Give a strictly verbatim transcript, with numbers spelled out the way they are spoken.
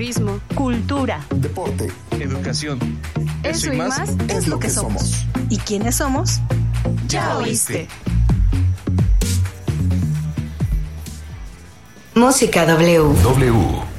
turismo, cultura, deporte, educación. Eso, Eso y más, más es lo que somos. somos. ¿Y quiénes somos? Ya oíste. Música W. W.